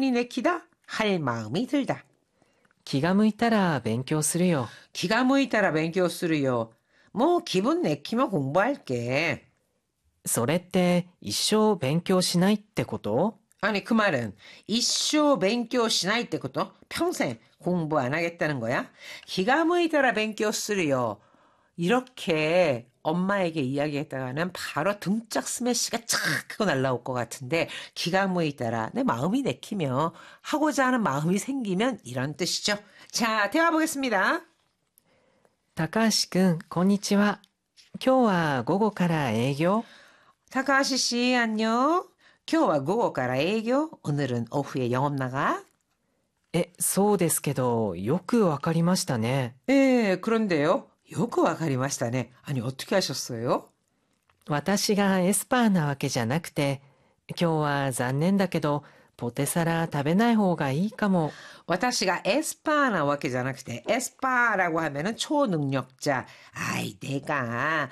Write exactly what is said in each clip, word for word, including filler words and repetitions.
기분이 내키다, 할 마음이 들다. 気が向いたら勉強するよ。 기가 무이따라勉強するよ. 뭐 기분 내키면 공부할게. それって一生勉強しないってこと? 아니 그 말은 이쇼勉強 しないってこと? 평생 공부 안 하겠다는 거야? 기가 무이따라 勉強するよ. 이렇게 엄마에게 이야기했다가는 바로 등짝 스매시가 착 하고 날라올 것 같은데 기가 무이따라 내 마음이 내키며 하고자 하는 마음이 생기면 이런 뜻이죠. 자, 대화 보겠습니다. 高橋くん、こんにちは。今日は午後から営業? 타카하시 씨, 안녕. 今日は午後から営業? 오늘은 오후에 영업 나가? え、そうですけど、よくわかりましたね。 예, 그런데요. よくわかりましたね. 아니, 어떻게 하셨어요? 私がエスパーなわけじゃなくて、今日は残念だけど、ポテサラ食べない方がいいかも。 私が 에스파나 わけじゃなくて 에스파라고 하면은 초능력자. 아이, 내가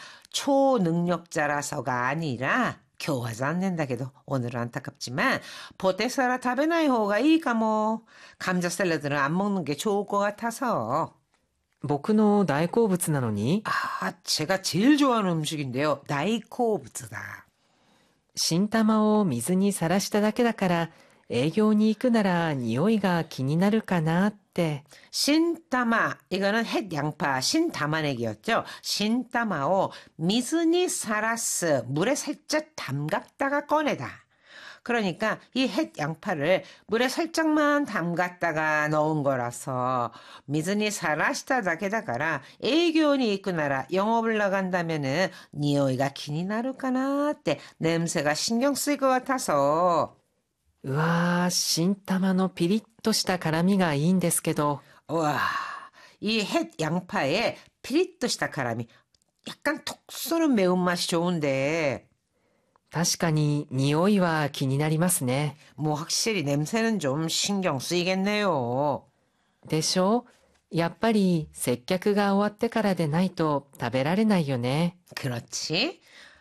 초능력자라서가 아니라 今日は残念だけど 오늘은 안타깝지만 포테사라 食べない方がいいかも. 감자 샐러드는 안 먹는 게 좋을 것 같아서. 僕の大好物なのに? 아, 제가 제일 좋아하는 음식인데요. 다이코부츠다. 新玉を水にさらしただけだから、営業に行くなら匂いが気になるかなって. 신타마, 이거는 햇 양파, 신타마넥이었죠. 신타마を 미즈니 사라스, 물에 살짝 담갔다가 꺼내다. 그러니까 이 햇 양파를 물에 살짝만 담갔다가 넣은 거라서 미즈니 사라시다 다게다가라営業に行くなら 영업을 나간다면은 니오이가 기니나루까나って 냄새가 신경 쓰일 것 같아서. うわー、新玉のピリッとした辛みがいいんですけど. 와, 이 햇 양파의 피릿とした 辛み, 약간 톡 쏘는 매운맛이 좋은데. 確かに匂いは気になりますね. 뭐 확실히 냄새는 좀 신경 쓰이겠네요. でしょ? やっぱり接客が終わってからでないと食べられないよね. 그렇지.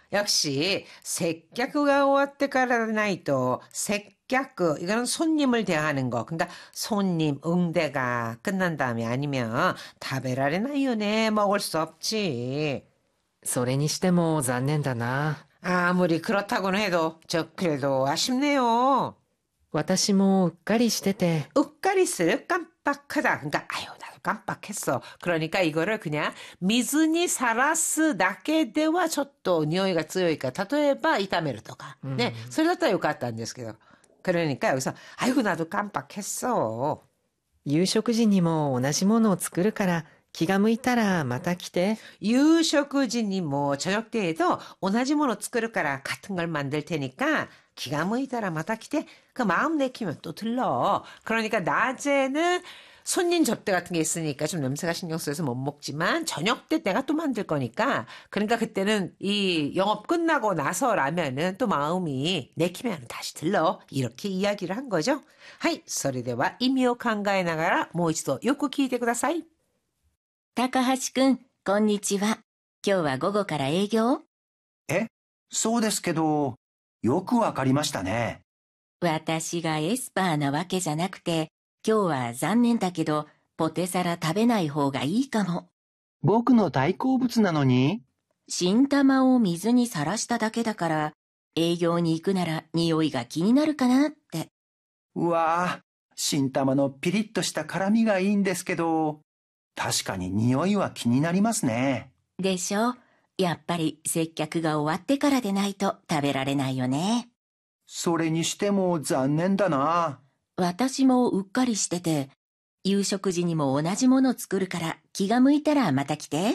역시接客が終わってからでないと 接客, 이거는 손님을 대하는 거. 그러니까 손님 응대가 끝난 다음에 아니면 食べられないよね. 먹을 수 없지. それにしても残念だな. 아무리 그렇다고는 해도 저 그래도 아쉽네요. 私もうっかりしてて. 욱가리스를 깜빡하다. 그러니까 아유 나도 깜빡했어. 그러니까 이거를 그냥 미즈니 사라스 나게 되와 젖도 니오이가 쯔요이까 타토에바 이타메르토가. 네, それだったらよかったんですけど. 그러니까 여기서 아이고 나도 깜빡했어. 夕食時にも同じものを作るから気が向いたらまた来て. 유식時に뭐 저녁 때에도 同じもの作るから 같은 걸 만들 테니까 기가 무이따라 마다 기대. 그 마음 내키면 또 들러. 그러니까 낮에는 손님 접대 같은 게 있으니까 좀 냄새가 신경 쓰여서 못 먹지만 저녁 때 내가 또 만들 거니까 그러니까 그때는 이 영업 끝나고 나서라면은 또 마음이 내키면 다시 들러. 이렇게 이야기를 한 거죠. 하이, それでは意味を考えながらもう一度よく聞いてください. 高橋くん、こんにちは。今日は午後から営業？ え、そうですけど、よくわかりましたね。 私がエスパーなわけじゃなくて、今日は残念だけど、ポテサラ食べない方がいいかも。 僕の大好物なのに？ 新玉を水にさらしただけだから、営業に行くなら匂いが気になるかなって。 うわぁ、新玉のピリッとした辛みがいいんですけど、確かに匂いは気になりますね。 でしょ？やっぱり接客が終わってからでないと食べられないよね。 それにしても残念だな。 私もうっかりしてて、夕食時にも同じもの作るから気が向いたらまた来て。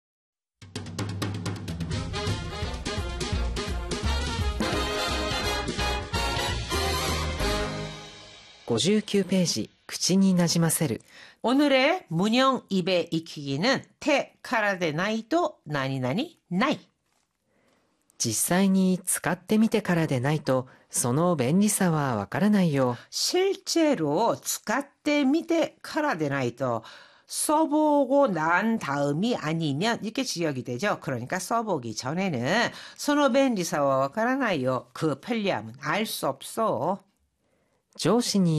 ごじゅうきゅうページ、口になじませる. 오늘의 문형 입에 익히기는 테 카라데 나이도 나니나니 나이. 実際に使ってみてからでないとその便利さはわからないよ. 실제로 使ってみてからでないと 써보고 난 다음이 아니면 이렇게 지역이 되죠. 그러니까 써보기 전에는 その便利さはわからないよ. 그 편리함은 알 수 없어. 上司に